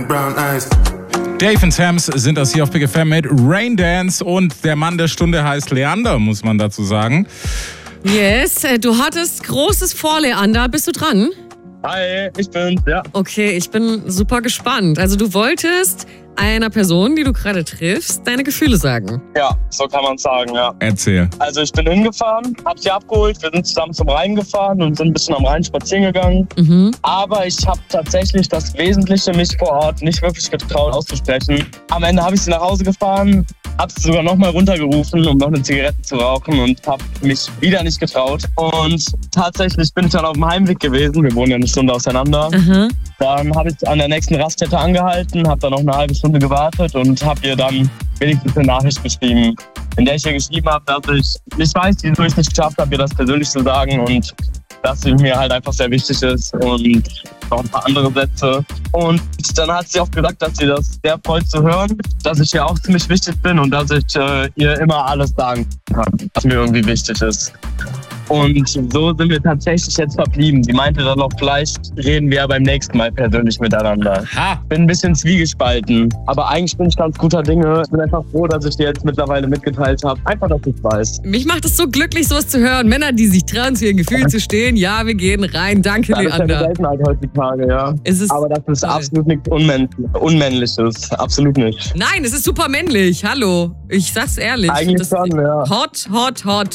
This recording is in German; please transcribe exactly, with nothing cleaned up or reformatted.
Dave und Sams sind das hier auf Big F M mit Rain Dance und der Mann der Stunde heißt Leander, muss man dazu sagen. Yes, du hattest Großes vor, Leander. Bist du dran? Hi, ich bin's, ja. Okay, ich bin super gespannt. Also du wolltest einer Person, die du gerade triffst, deine Gefühle sagen. Ja, so kann man sagen, ja. Erzähl. Also ich bin hingefahren, hab sie abgeholt, wir sind zusammen zum Rhein gefahren und sind ein bisschen am Rhein spazieren gegangen. Mhm. Aber ich habe tatsächlich das Wesentliche mich vor Ort nicht wirklich getraut auszusprechen. Am Ende habe ich sie nach Hause gefahren, hab sie sogar nochmal runtergerufen, um noch eine Zigarette zu rauchen und habe mich wieder nicht getraut. Und tatsächlich bin ich dann auf dem Heimweg gewesen, wir wohnen ja eine Stunde auseinander. Aha. Dann habe ich an der nächsten Raststätte angehalten, habe dann noch eine halbe Stunde gewartet und habe ihr dann wenigstens eine Nachricht geschrieben, in der ich ihr geschrieben habe, dass ich nicht weiß, wieso ich es nicht geschafft habe, ihr das persönlich zu sagen und dass sie mir halt einfach sehr wichtig ist und noch ein paar andere Sätze. Und dann hat sie auch gesagt, dass sie das sehr freut zu hören, dass ich ihr auch ziemlich wichtig bin und dass ich äh, ihr immer alles sagen kann, was mir irgendwie wichtig ist. Und so sind wir tatsächlich jetzt verblieben. Sie meinte dann noch, vielleicht reden wir ja beim nächsten Mal persönlich miteinander. Ha! Bin ein bisschen zwiegespalten, aber eigentlich bin ich ganz guter Dinge. Ich bin einfach froh, dass ich dir jetzt mittlerweile mitgeteilt habe. Einfach, dass ich weiß. Mich macht es so glücklich, sowas zu hören. Männer, die sich trauen, zu ihren Gefühlen zu stehen. Ja, wir gehen rein. Danke, Das ist ja eine Leander. Seltenheit heutzutage, ja. Es ist Aber das ist toll. absolut nichts Unmänn- Unmännliches. Absolut nicht. Nein, es ist super männlich. Hallo. Ich sag's ehrlich. Eigentlich Das- schon, ja. Hot, hot, hot.